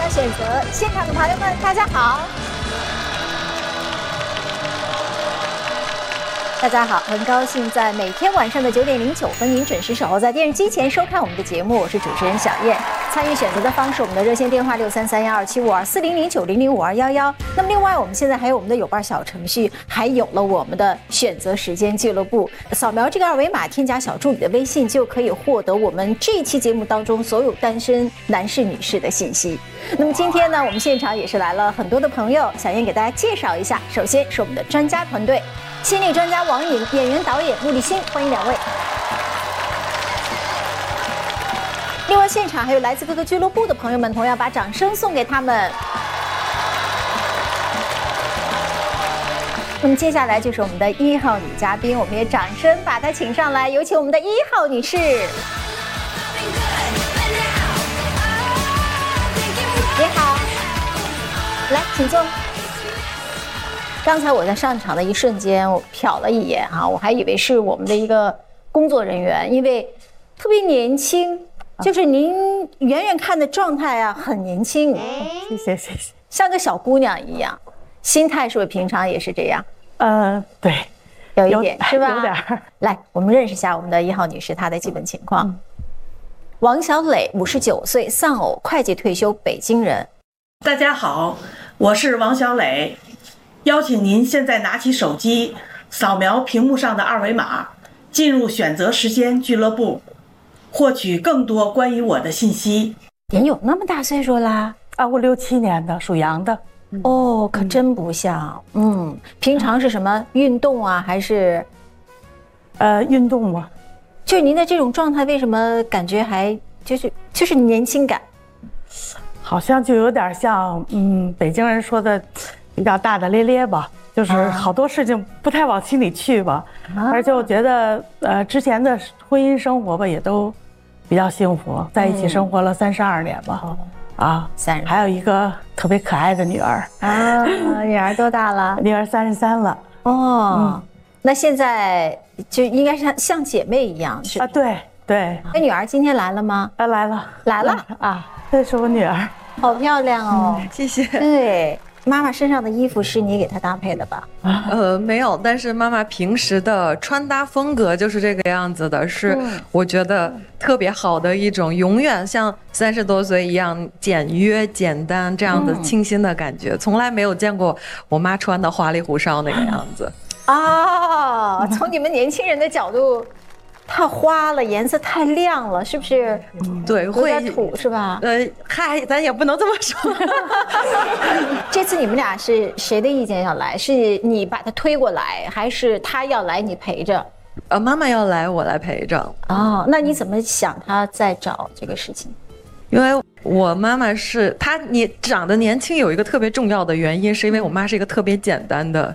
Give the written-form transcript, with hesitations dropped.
的选择，现场的朋友们，大家好。大家好，很高兴在每天晚上的9点09分，您准时守候在电视机前收看我们的节目。我是主持人小燕。参与选择的方式，我们的热线电话633127524009005211。那么另外，我们现在还有我们的有伴小程序，还有了我们的选择时间俱乐部。扫描这个二维码，添加小助理的微信，就可以获得我们这一期节目当中所有单身男士、女士的信息。那么今天呢，我们现场也是来了很多的朋友，小燕给大家介绍一下。首先是我们的专家团队。心理专家王颖、演员导演穆立新，欢迎两位。另外，现场还有来自各个俱乐部的朋友们，同样把掌声送给他们。那么接下来就是我们的1号女嘉宾，我们也掌声把她请上来，有请我们的1号女士。你好，来，请坐。刚才我在上场的一瞬间，我瞟了一眼啊，我还以为是我们的一个工作人员，因为特别年轻，就是您远远看的状态啊，很年轻。 谢谢谢谢， 像个小姑娘一样，心态是不是平常也是这样？ 对， 有一点是吧？ 有点。 来，我们认识一下我们的1号女士，她的基本情况。王小磊，59岁，丧偶，会计退休，北京人。 大家好，我是王小磊。邀请您现在拿起手机，扫描屏幕上的二维码，进入选择时间俱乐部，获取更多关于我的信息。 您有那么大岁数啦？ 啊，我67年的，属羊的。 哦，可真不像。平常是什么运动啊，还是？ 运动吗？ 就您的这种状态，为什么感觉还就是年轻感？ 好像就有点像，北京人说的。比较大大咧咧吧，就是好多事情不太往心里去吧，而且我觉得之前的婚姻生活吧也都比较幸福，在一起生活了32年吧，还有一个特别可爱的女儿女儿多大了？ 女儿33了。 那现在就应该像姐妹一样是啊，对对。 那女儿今天来了吗？ 来了啊，这是我女儿， 好漂亮哦， 谢谢。 对。妈妈身上的衣服是你给她搭配的吧？ 没有，但是妈妈平时的穿搭风格就是这个样子的，是我觉得特别好的一种，永远像30多岁一样简约简单这样的清新的感觉，从来没有见过我妈穿的花里胡哨那个样子。 从你们年轻人的角度。太花了，颜色太亮了，是不是？ 对， 有点土是吧？ 咱也不能这么说。 这次你们俩是谁的意见要来？是你把他推过来，还是他要来你陪着？ 妈妈要来，我来陪着。 那你怎么想他再找这个事情？ 因为我妈妈是你长得年轻，有一个特别重要的原因，是因为我妈是一个特别简单的